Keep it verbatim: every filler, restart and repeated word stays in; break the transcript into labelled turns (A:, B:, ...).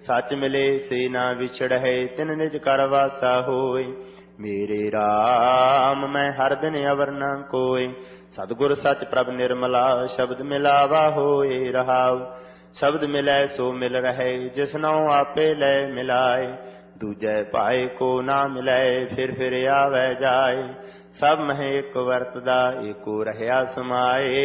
A: सच मिले से ना विछड़े तिन निज कर वासा होय। मेरे राम मैं हर दिन अवर न कोय सतगुर सच प्रभ निर्मला शब्द मिलावा होए रहाव। शब्द मिलै सो मिल रहे जिसनौ आपे लै मिलाए दूजै पाए को ना मिलै फिर फिर आवे जाए। सब मह एक वरतदा एको रहया समाए।